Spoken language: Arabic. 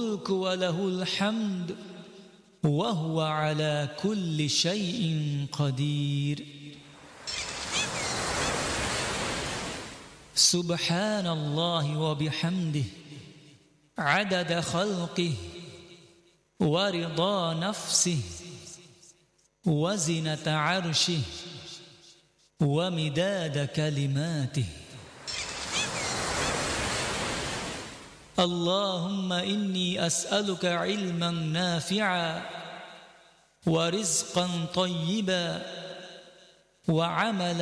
الملك وله الحمد وهو على كل شيء قدير. سبحان الله وبحمده عدد خلقه ورضا نفسه وزنة عرشه ومداد كلماته. اللهم إني أسألك علما نافعا ورزقا طيبا وعملا